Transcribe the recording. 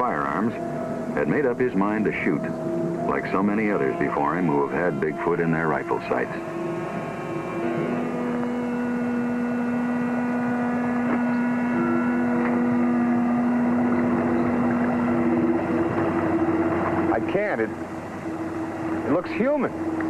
firearms, had made up his mind to shoot, like so many others before him who have had Bigfoot in their rifle sights. I can't. It looks human.